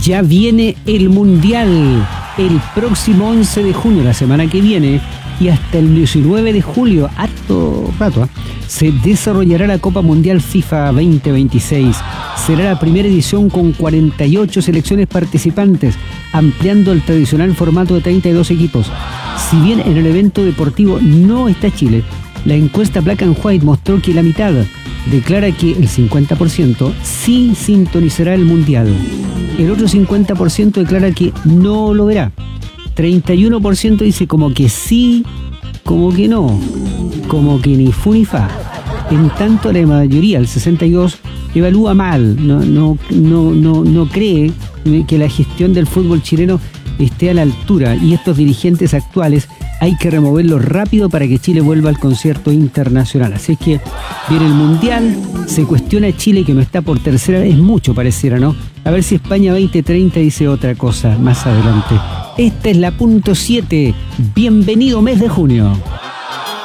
Ya viene el Mundial, el próximo 11 de junio, la semana que viene, y hasta el 19 de julio, harto rato, se desarrollará la Copa Mundial FIFA 2026. Será la primera edición con 48 selecciones participantes, ampliando el tradicional formato de 32 equipos. Si bien en el evento deportivo no está Chile, la encuesta Black and White mostró que la mitad declara que el 50% sí sintonizará el Mundial. El otro 50% declara que no lo verá. 31% dice como que sí, como que no, como que ni fu ni fa. En tanto, la mayoría, el 62%, evalúa mal, no cree que la gestión del fútbol chileno esté a la altura, y estos dirigentes actuales hay que removerlos rápido para que Chile vuelva al concierto internacional. Así es que viene el Mundial, se cuestiona a Chile que no está por tercera vez, mucho pareciera, ¿no? A ver si España 2030 dice otra cosa más adelante. Esta es la punto 7. Bienvenido mes de junio.